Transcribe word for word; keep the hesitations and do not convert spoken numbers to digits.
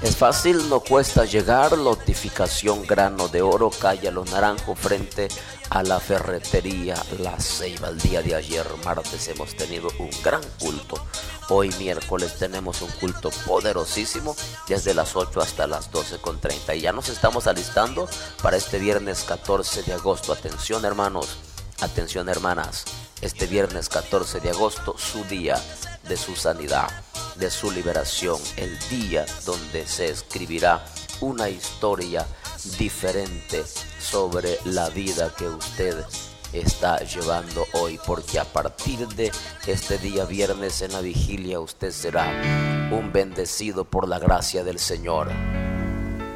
Es fácil, no cuesta llegar, notificación grano de oro, calle Los Naranjos frente a la ferretería La Ceiba. El día de ayer, martes, hemos tenido un gran culto. Hoy miércoles tenemos un culto poderosísimo desde las ocho hasta las doce con treinta. Y ya nos estamos alistando para este viernes catorce de agosto. Atención hermanos, atención hermanas. Este viernes catorce de agosto, su día de su sanidad, de su liberación, el día donde se escribirá una historia diferente sobre la vida que usted está llevando hoy, porque a partir de este día viernes en la vigilia usted será un bendecido por la gracia del Señor.